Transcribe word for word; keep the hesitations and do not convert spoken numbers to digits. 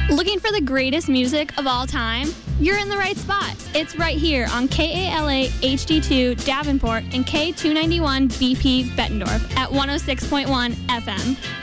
Looking for the greatest music of all time? You're in the right spot. It's right here on K A L A H D two Davenport and K two ninety-one B P Bettendorf at one oh six point one F M.